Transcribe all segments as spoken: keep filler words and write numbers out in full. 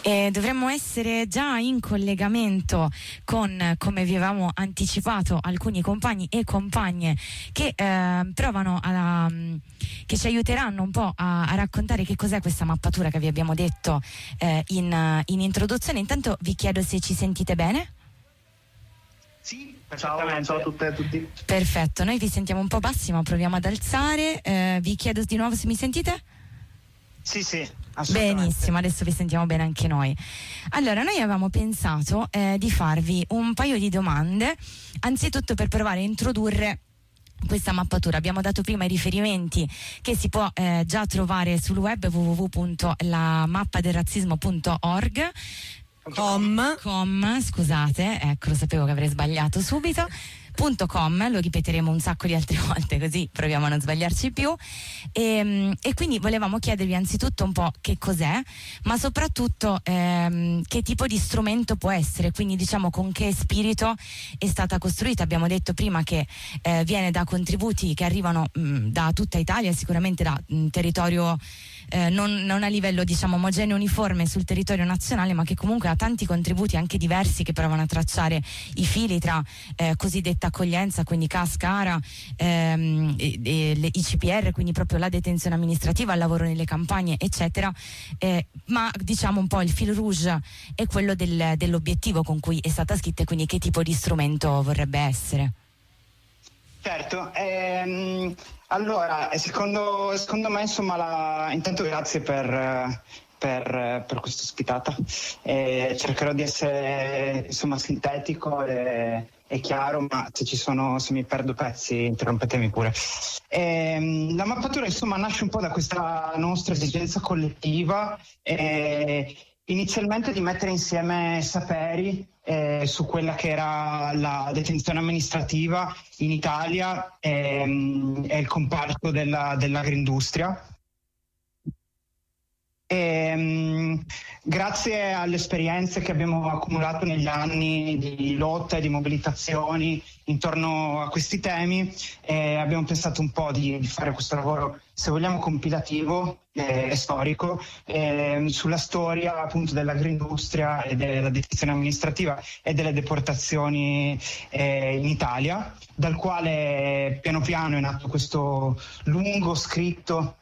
E dovremmo essere già in collegamento con, come vi avevamo anticipato, alcuni compagni e compagne che eh, provano a, che ci aiuteranno un po' a, a raccontare che cos'è questa mappatura che vi abbiamo detto eh, in, in introduzione. Intanto vi chiedo se ci sentite bene. Sì, ciao, ciao a tutte e a tutti. Perfetto, noi vi sentiamo un po' bassi, ma proviamo ad alzare. Eh, vi chiedo di nuovo se mi sentite? Sì, sì, assolutamente. Benissimo, adesso vi sentiamo bene anche noi. Allora, noi avevamo pensato eh, di farvi un paio di domande, anzitutto per provare a introdurre questa mappatura. Abbiamo dato prima i riferimenti che si può eh, già trovare sul web w w w punto la mappa del razzismo punto org. Com, com, scusate, ecco, lo sapevo che avrei sbagliato subito. .com, lo ripeteremo un sacco di altre volte così proviamo a non sbagliarci più e, e quindi volevamo chiedervi anzitutto un po' che cos'è, ma soprattutto ehm, che tipo di strumento può essere, quindi diciamo con che spirito è stata costruita. Abbiamo detto prima che eh, viene da contributi che arrivano mh, da tutta Italia, sicuramente da mh, territorio Eh, non, non a livello diciamo omogeneo uniforme sul territorio nazionale, ma che comunque ha tanti contributi anche diversi che provano a tracciare i fili tra eh, cosiddetta accoglienza, quindi C A S, C A R A, ehm, e, e le I C P R, quindi proprio la detenzione amministrativa, il lavoro nelle campagne eccetera, eh, ma diciamo un po' il fil rouge è quello del, dell'obiettivo con cui è stata scritta, e quindi che tipo di strumento vorrebbe essere. Certo, ehm, allora secondo, secondo me insomma la, intanto grazie per, per, per questa ospitata, eh, cercherò di essere insomma sintetico e, e chiaro, ma se ci sono, se mi perdo pezzi interrompetemi pure. Ehm, la mappatura insomma nasce un po' da questa nostra esigenza collettiva, eh, inizialmente di mettere insieme saperi eh, su quella che era la detenzione amministrativa in Italia ehm, e il comparto della, dell'agroindustria. E, um, grazie alle esperienze che abbiamo accumulato negli anni di lotta e di mobilitazioni intorno a questi temi, eh, abbiamo pensato un po' di, di fare questo lavoro, se vogliamo, compilativo e eh, storico eh, sulla storia appunto dell'agroindustria e della detenzione amministrativa e delle deportazioni eh, in Italia, dal quale piano piano è nato questo lungo scritto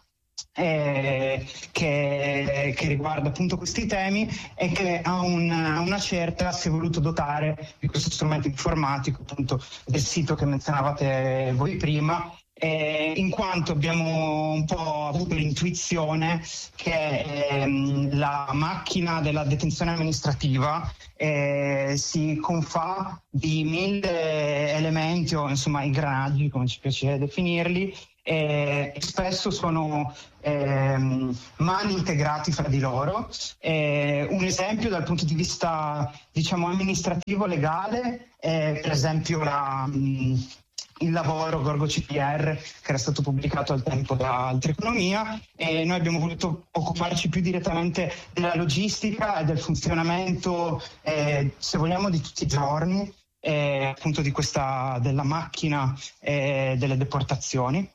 Eh, che, che riguarda appunto questi temi e che a, un, a una certa si è voluto dotare di questo strumento informatico, appunto del sito che menzionavate voi prima, eh, in quanto abbiamo un po' avuto l'intuizione che ehm, la macchina della detenzione amministrativa eh, si confà di mille elementi o insomma ingranaggi, come ci piace definirli, e spesso sono ehm, mani integrati fra di loro. Eh, un esempio dal punto di vista diciamo amministrativo legale è per esempio la, mh, il lavoro Gorgo C P R che era stato pubblicato al tempo da Altra Economia, e noi abbiamo voluto occuparci più direttamente della logistica e del funzionamento eh, se vogliamo di tutti i giorni eh, appunto di questa della macchina eh, delle deportazioni.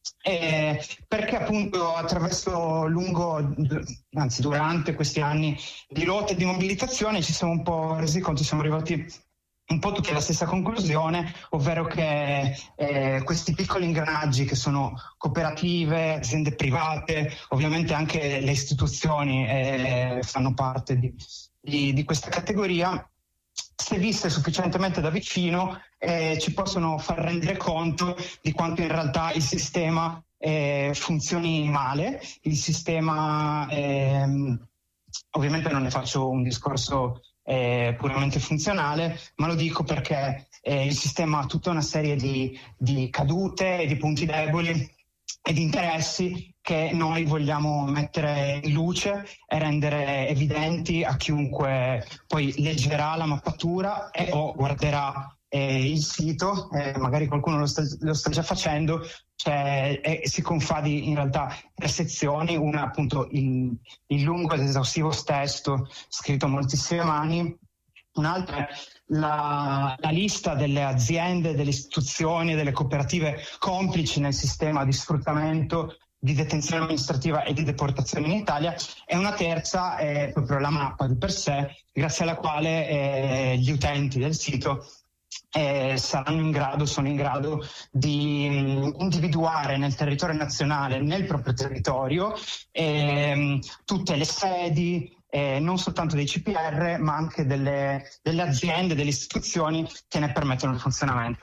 Eh, perché appunto attraverso lungo, anzi durante questi anni di lotta e di mobilitazione ci siamo un po' resi conto, siamo arrivati un po' tutti alla stessa conclusione, ovvero che eh, questi piccoli ingranaggi che sono cooperative, aziende private, ovviamente anche le istituzioni eh, fanno parte di, di, di questa categoria, se viste sufficientemente da vicino eh, ci possono far rendere conto di quanto in realtà il sistema eh, funzioni male. Il sistema, ehm, ovviamente non ne faccio un discorso eh, puramente funzionale, ma lo dico perché eh, il sistema ha tutta una serie di, di cadute e di punti deboli e di interessi che noi vogliamo mettere in luce e rendere evidenti a chiunque poi leggerà la mappatura e o guarderà eh, il sito, eh, magari qualcuno lo sta, lo sta già facendo, cioè eh, si confà di in realtà tre sezioni, una appunto il, il lungo ed esaustivo testo scritto a moltissime mani, un'altra è la, la lista delle aziende, delle istituzioni e delle cooperative complici nel sistema di sfruttamento di detenzione amministrativa e di deportazione in Italia, e una terza è proprio la mappa di per sé, grazie alla quale eh, gli utenti del sito eh, saranno in grado, sono in grado di mh, individuare nel territorio nazionale, nel proprio territorio, eh, tutte le sedi, eh, non soltanto dei C P R, ma anche delle, delle aziende, delle istituzioni che ne permettono il funzionamento.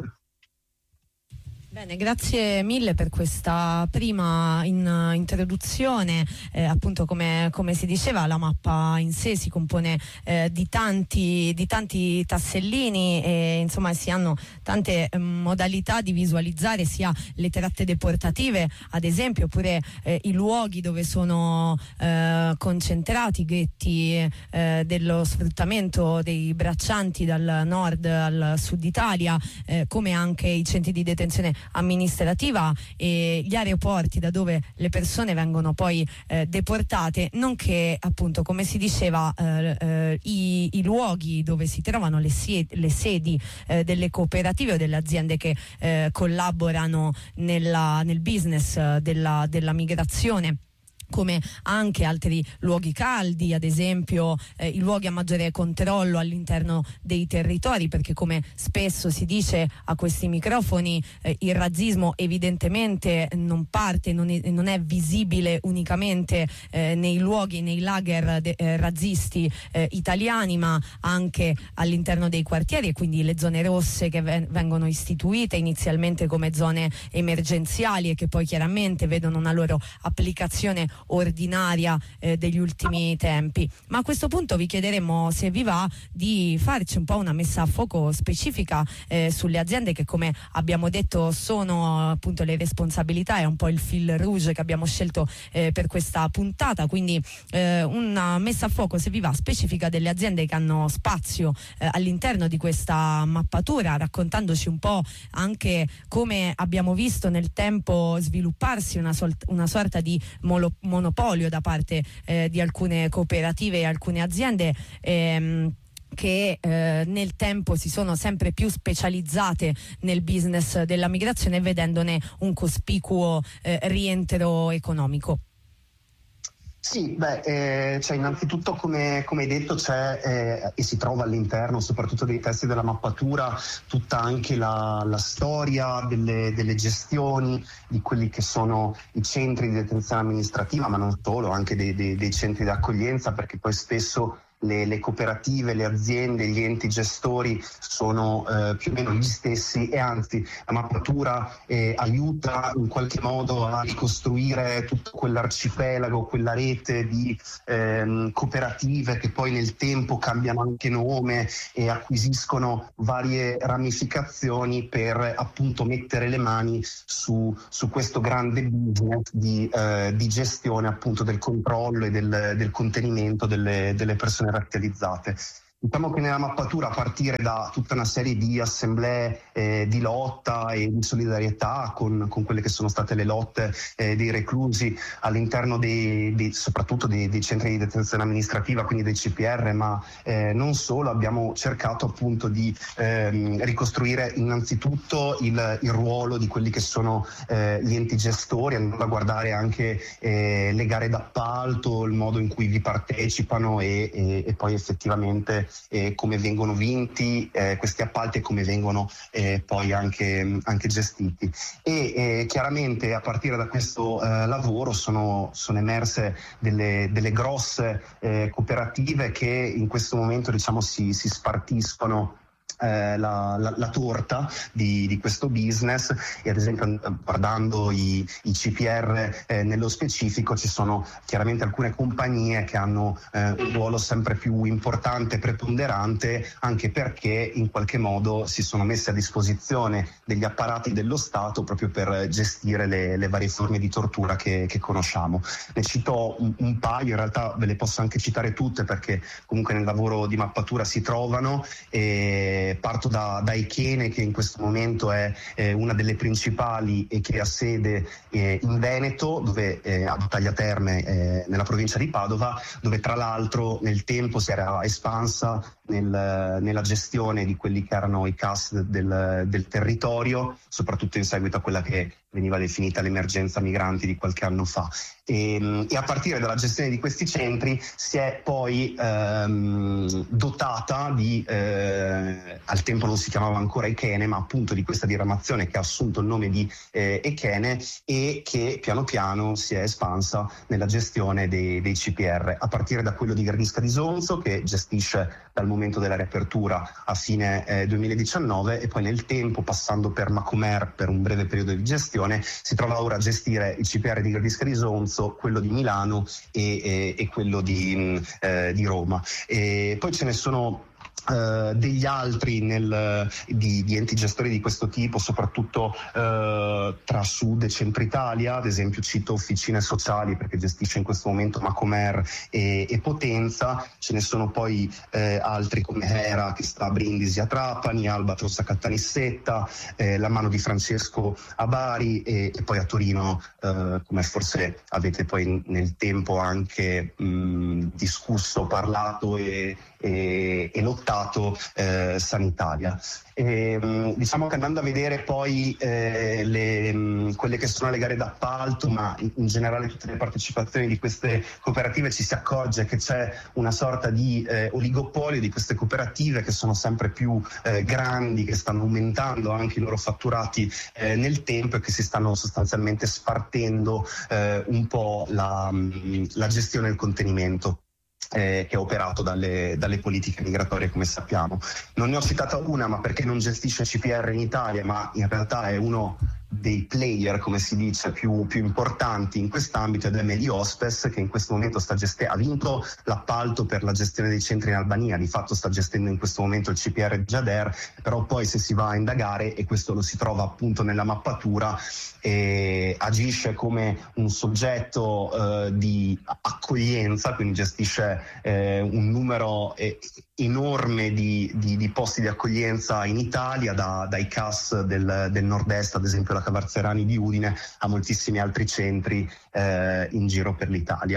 Bene, grazie mille per questa prima in, introduzione. Eh, appunto, come, come si diceva, la mappa in sé si compone eh, di tanti di tanti tassellini e insomma si hanno tante eh, modalità di visualizzare sia le tratte deportative, ad esempio, oppure eh, i luoghi dove sono eh, concentrati i ghetti eh, dello sfruttamento dei braccianti dal nord al sud Italia, eh, come anche i centri di detenzione amministrativa e gli aeroporti da dove le persone vengono poi eh, deportate, nonché appunto, come si diceva, eh, eh, i, i luoghi dove si trovano le, sie- le sedi eh, delle cooperative o delle aziende che eh, collaborano nella, nel business della, della migrazione, come anche altri luoghi caldi, ad esempio eh, i luoghi a maggiore controllo all'interno dei territori, perché come spesso si dice a questi microfoni eh, il razzismo evidentemente non parte, non è, non è visibile unicamente eh, nei luoghi, nei lager de, eh, razzisti eh, italiani, ma anche all'interno dei quartieri, e quindi le zone rosse che ven- vengono istituite inizialmente come zone emergenziali e che poi chiaramente vedono una loro applicazione ordinaria eh, degli ultimi tempi. Ma a questo punto vi chiederemo, se vi va, di farci un po' una messa a fuoco specifica eh, sulle aziende che, come abbiamo detto, sono appunto le responsabilità, è un po' il fil rouge che abbiamo scelto eh, per questa puntata, quindi eh, una messa a fuoco, se vi va, specifica delle aziende che hanno spazio eh, all'interno di questa mappatura, raccontandoci un po' anche come abbiamo visto nel tempo svilupparsi una, sol- una sorta di molo- monopolio da parte eh, di alcune cooperative e alcune aziende ehm, che eh, nel tempo si sono sempre più specializzate nel business della migrazione, vedendone un cospicuo eh, rientro economico. Sì, beh, eh, cioè innanzitutto come, come hai detto c'è eh, e si trova all'interno soprattutto dei testi della mappatura tutta anche la, la storia delle, delle gestioni di quelli che sono i centri di detenzione amministrativa, ma non solo, anche dei, dei, dei centri di accoglienza, perché poi spesso Le, le cooperative, le aziende, gli enti gestori sono eh, più o meno gli stessi, e anzi la mappatura eh, aiuta in qualche modo a ricostruire tutto quell'arcipelago, quella rete di ehm, cooperative che poi nel tempo cambiano anche nome e acquisiscono varie ramificazioni per appunto mettere le mani su, su questo grande business di, eh, di gestione appunto del controllo e del, del contenimento delle, delle persone razzializzate. Diciamo che nella mappatura, a partire da tutta una serie di assemblee eh, di lotta e di solidarietà con, con quelle che sono state le lotte eh, dei reclusi all'interno dei, dei, soprattutto dei, dei centri di detenzione amministrativa, quindi dei C P R, ma eh, non solo, abbiamo cercato appunto di ehm, ricostruire innanzitutto il, il ruolo di quelli che sono eh, gli enti gestori, andando a guardare anche eh, le gare d'appalto, il modo in cui vi partecipano e, e, e poi effettivamente Eh, come vengono vinti eh, questi appalti e come vengono eh, poi anche, anche gestiti. E eh, chiaramente a partire da questo eh, lavoro sono, sono emerse delle, delle grosse eh, cooperative che in questo momento diciamo si, si spartiscono Eh, la, la, la torta di, di questo business, e ad esempio guardando i, i C P R eh, nello specifico ci sono chiaramente alcune compagnie che hanno eh, un ruolo sempre più importante e preponderante, anche perché in qualche modo si sono messe a disposizione degli apparati dello Stato proprio per gestire le, le varie forme di tortura che, che conosciamo. Ne cito un, un paio, in realtà ve le posso anche citare tutte perché comunque nel lavoro di mappatura si trovano. E parto da, da Ichene, che in questo momento è eh, una delle principali e che ha sede eh, in Veneto, dove eh, a Battaglia Terme, eh, nella provincia di Padova, dove tra l'altro nel tempo si era espansa nel, nella gestione di quelli che erano i C A S del, del territorio, soprattutto in seguito a quella che veniva definita l'emergenza migranti di qualche anno fa. E, e a partire dalla gestione di questi centri si è poi ehm, dotata di, eh, al tempo non si chiamava ancora Echene, ma appunto di questa diramazione che ha assunto il nome di eh, Echene e che piano piano si è espansa nella gestione dei, dei C P R, a partire da quello di Gradisca di Sonzo, che gestisce dal momento della riapertura a fine eh, duemiladiciannove, e poi nel tempo, passando per Macomer per un breve periodo di gestione, si trova ora a gestire il C P R di Gradisca di Sonzo, quello di Milano e, e, e quello di, eh, di Roma. E poi ce ne sono Uh, degli altri nel, di, di enti gestori di questo tipo, soprattutto uh, tra Sud e Centro Italia. Ad esempio cito Officine Sociali, perché gestisce in questo momento Macomer e, e Potenza. Ce ne sono poi eh, altri come Hera, che sta a Brindisi a Trapani, Albatros a Caltanissetta, eh, La Mano di Francesco a Bari e, e poi a Torino, eh, come forse avete poi nel tempo anche mh, discusso, parlato e, e, e lottato, eh, Sanitalia. E, mh, diciamo che andando a vedere poi eh, le, mh, quelle che sono le gare d'appalto, ma in, in generale tutte le partecipazioni di queste cooperative, ci si accorge che c'è una sorta di eh, oligopolio di queste cooperative, che sono sempre più eh, grandi, che stanno aumentando anche i loro fatturati eh, nel tempo, e che si stanno sostanzialmente spartendo eh, un po' la, mh, la gestione e il contenimento Eh, che è operato dalle, dalle politiche migratorie, come sappiamo. Non ne ho citata una, ma perché non gestisce C P R in Italia, ma in realtà è uno dei player, come si dice, più, più importanti in quest'ambito, ed è Mediospes, che in questo momento sta gestendo, ha vinto l'appalto per la gestione dei centri in Albania, di fatto sta gestendo in questo momento il C P R di Jader, però poi se si va a indagare, e questo lo si trova appunto nella mappatura, eh, agisce come un soggetto eh, di accoglienza, quindi gestisce eh, un numero eh, enorme di, di, di posti di accoglienza in Italia, da, dai C A S del, del nord-est, ad esempio la Cavarzerani di Udine, a moltissimi altri centri eh, in giro per l'Italia.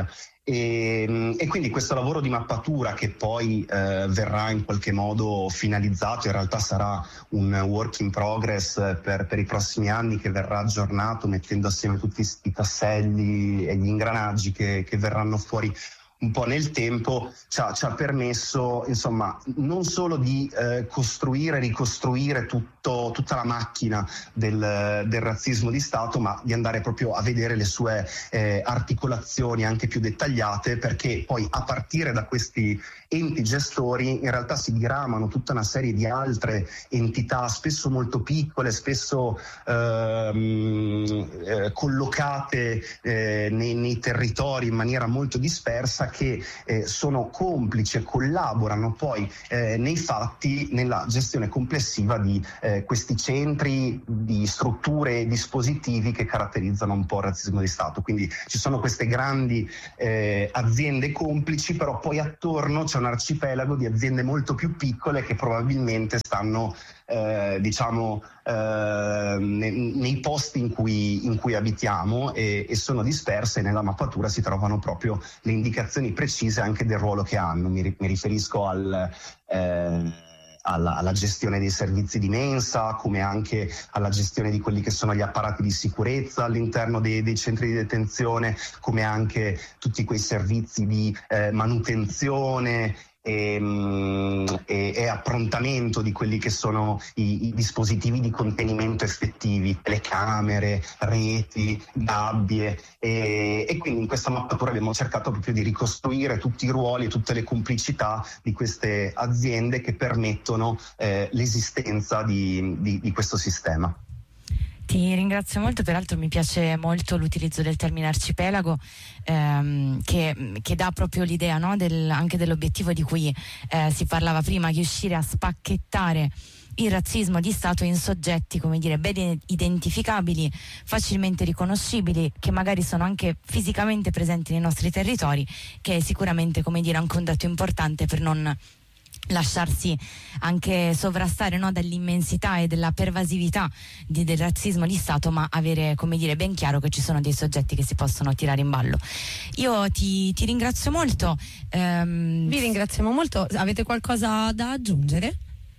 E, e quindi questo lavoro di mappatura, che poi eh, verrà in qualche modo finalizzato, in realtà sarà un work in progress per, per i prossimi anni, che verrà aggiornato mettendo assieme tutti i tasselli e gli ingranaggi che, che verranno fuori un po' nel tempo, ci ha, ci ha permesso insomma non solo di eh, costruire, ricostruire tutto, tutta la macchina del, del razzismo di Stato, ma di andare proprio a vedere le sue eh, articolazioni anche più dettagliate, perché poi a partire da questi enti gestori in realtà si diramano tutta una serie di altre entità, spesso molto piccole, spesso ehm, eh, collocate eh, nei, nei territori in maniera molto dispersa, che eh, sono complici e collaborano poi eh, nei fatti nella gestione complessiva di eh, questi centri, di strutture e dispositivi che caratterizzano un po' il razzismo di Stato. Quindi ci sono queste grandi eh, aziende complici, però poi attorno c'è un arcipelago di aziende molto più piccole che probabilmente stanno eh, diciamo eh, nei, nei posti in cui, in cui abitiamo e, e sono disperse. Nella mappatura si trovano proprio le indicazioni precise anche del ruolo che hanno. Mi, mi riferisco al eh, Alla, alla gestione dei servizi di mensa, come anche alla gestione di quelli che sono gli apparati di sicurezza all'interno dei, dei centri di detenzione, come anche tutti quei servizi di eh, manutenzione e, e, e approntamento di quelli che sono i, i dispositivi di contenimento effettivi, telecamere, reti, gabbie, e, e quindi in questa mappatura abbiamo cercato proprio di ricostruire tutti i ruoli e tutte le complicità di queste aziende che permettono eh, l'esistenza di, di, di questo sistema. Ti ringrazio molto, peraltro mi piace molto l'utilizzo del termine arcipelago, ehm, che, che dà proprio l'idea, no, del, anche dell'obiettivo di cui eh, si parlava prima, riuscire a spacchettare il razzismo di Stato in soggetti, come dire, ben identificabili, facilmente riconoscibili, che magari sono anche fisicamente presenti nei nostri territori, che è sicuramente, come dire, anche un dato importante per non lasciarsi anche sovrastare, no, dall'immensità e della pervasività di, del razzismo di Stato, ma avere, come dire, ben chiaro che ci sono dei soggetti che si possono tirare in ballo. Io ti, ti ringrazio molto. Um, Vi ringraziamo molto. Avete qualcosa da aggiungere?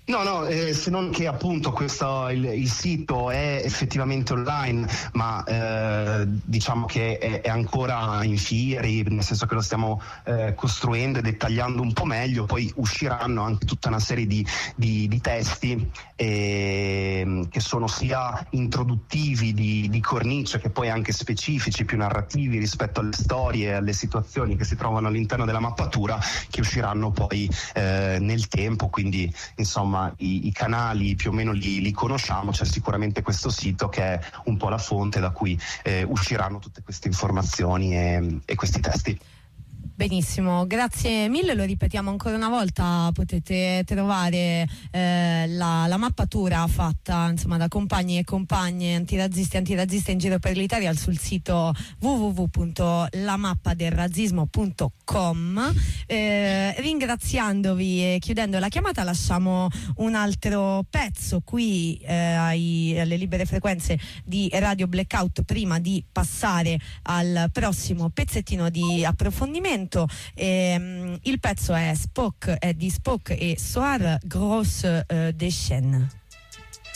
No, no, eh, se non che appunto questo, il, il sito è effettivamente online, ma eh, diciamo che è, è ancora in fieri, nel senso che lo stiamo eh, costruendo e dettagliando un po' meglio. Poi usciranno anche tutta una serie di, di, di testi eh, che sono sia introduttivi di, di cornice, che poi anche specifici, più narrativi rispetto alle storie e alle situazioni che si trovano all'interno della mappatura, che usciranno poi eh, nel tempo. Quindi insomma I, i canali più o meno li, li conosciamo, c'è sicuramente questo sito che è un po' la fonte da cui eh, usciranno tutte queste informazioni e, e questi testi. Benissimo, grazie mille, lo ripetiamo ancora una volta, potete trovare eh, la, la mappatura fatta insomma da compagni e compagne antirazzisti e antirazziste in giro per l'Italia sul sito w w w punto la mappa del razzismo punto com. Eh, ringraziandovi e chiudendo la chiamata lasciamo un altro pezzo qui eh, ai, alle libere frequenze di Radio Blackout prima di passare al prossimo pezzettino di approfondimento. E, il pezzo è Spock, è di Spock e Soar Grosse eh, des Chaînes.